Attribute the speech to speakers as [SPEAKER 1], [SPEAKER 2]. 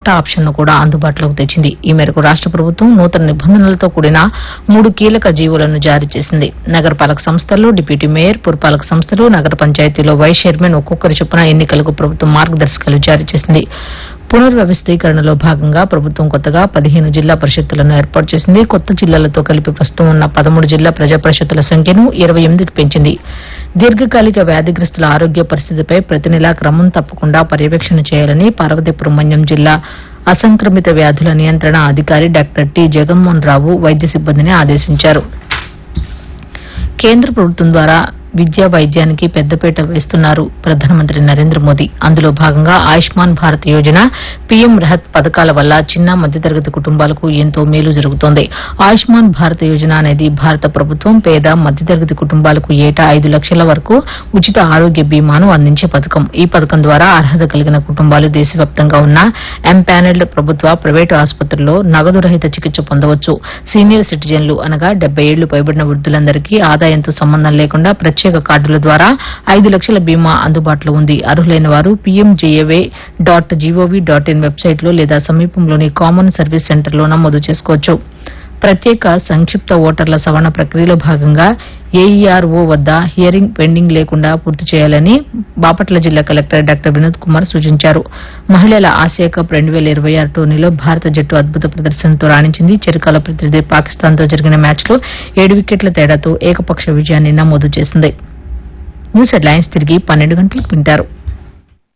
[SPEAKER 1] పట్టా ఆప్షన్ను కూడా అందుబాటులోకి తెచ్చింది. ఈ మేరకు రాష్ట ప్రభుత్వం నూతన నిబంధనలతో కూడిన 3 కీలక జీవోలను జారీ చేసింది. నగరపాలక సంస్థల్లో డిప్యూటీ మేయర్, పురపాలక సంస్థలు, నగర పంచాయతీలో వైస్ చైర్మన్ ఒక్కొక్కరి చొప్పున ఎన్నికలకు ప్రభుత్వం మార్గదర్శకాలు జారీ చేసింది. పునర్వ్యవస్థీకరణలో భాగంగా ప్రభుత్వం కొత్తగా 15 జిల్లా పరిషత్తులను ఏర్పాటు చేసింది. కొత్త జిల్లాలతో కలిపి ప్రస్తుతం ఉన్న 13 జిల్లా ప్రజా పరిషత్తుల సంఖ్యను 28కి పెంచింది. దీర్ఘకాలిక వ్యాధిగ్రస్తుల ఆరోగ్య పరిస్థితిపై ప్రతి నెలా క్రమం తప్పకుండా పర్యవేక్షణ చేయాలని పార్వతీపురం మన్యం జిల్లా అసంక్రమిత వ్యాధుల నియంత్రణ అధికారి డాక్టర్ టి జగన్మోహన్ రావు వైద్య సిబ్బందిని ఆదేశించారు. కేంద్ర ప్రభుత్వం ద్వారా విద్యా వైద్యానికి పెద్దపీట వేస్తున్నారు ప్రధానమంత్రి నరేంద్ర మోదీ. అందులో భాగంగా ఆయుష్మాన్ భారత్ యోజన, పీఎం రహత్ పథకాల వల్ల చిన్న మధ్యతరగతి కుటుంబాలకు ఎంతో మేలు జరుగుతోంది. ఆయుష్మాన్ భారత్ యోజన అనేది భారత ప్రభుత్వం పేద మధ్యతరగతి కుటుంబాలకు ఏటా 5 లక్షల వరకు ఉచిత ఆరోగ్య బీమాను అందించే పథకం. ఈ పథకం ద్వారా అర్హత కలిగిన కుటుంబాలు దేశవ్యాప్తంగా ఉన్న ఎంపానెల్డ్ ప్రభుత్వ, ప్రైవేటు ఆసుపత్రుల్లో నగదు రహిత చికిత్స పొందవచ్చు. సీనియర్ సిటిజన్లు అనగా 70 ఏళ్లు పైబడిన వృద్ధులందరికీ ఆదాయంతో సంబంధం లేకుండా ప్రత్యేక కార్డుల ద్వారా 5 లక్షల బీమా అందుబాటులో ఉంది. అర్హులైన వారు pmjava.gov.in వెబ్సైట్లో లేదా సమీపంలోని కామన్ సర్వీస్ సెంటర్లో నమోదు చేసుకోవచ్చు. ప్రత్యేక సంక్షిప్త ఓటర్ల సవరణ ప్రక్రియలో భాగంగా ఏఈఆర్ఓ వద్ద హియరింగ్ పెండింగ్ లేకుండా పూర్తి చేయాలని బాపట్ల జిల్లా కలెక్టర్ డాక్టర్ వినోద్ కుమార్ సూచించారు. మహిళల ఆసియా కప్ 2026 టోర్నీలో భారత జట్టు అద్భుత ప్రదర్శనతో రాణించింది. చిరకాల ప్రతినిధి పాకిస్తాన్తో జరిగిన మ్యాచ్లో 7 వికెట్ల తేడాతో ఏకపక్ష విజయాన్ని నమోదు చేసింది. న్యూస్ హెడ్లైన్స్ తిరిగి 12 గంటలకు వింటారు.